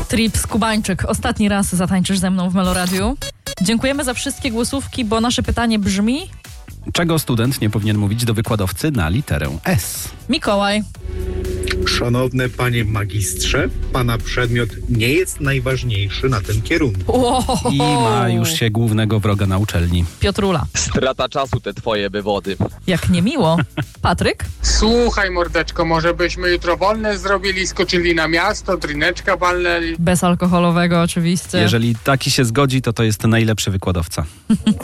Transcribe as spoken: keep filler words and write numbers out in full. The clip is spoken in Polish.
Trip Skubańczyk. Ostatni raz zatańczysz ze mną w Meloradiu. Dziękujemy za wszystkie głosówki, bo nasze pytanie brzmi... Czego student nie powinien mówić do wykładowcy na literę S? Mikołaj. Szanowny panie magistrze, pana przedmiot nie jest najważniejszy na tym kierunku. Wow. I ma już się głównego wroga na uczelni. Piotrula. Strata czasu te twoje wywody. Jak niemiło. Patryk? Słuchaj, mordeczko, może byśmy jutro wolne zrobili, skoczyli na miasto, drineczka walnęli. Bezalkoholowego oczywiście. Jeżeli taki się zgodzi, to to jest najlepszy wykładowca.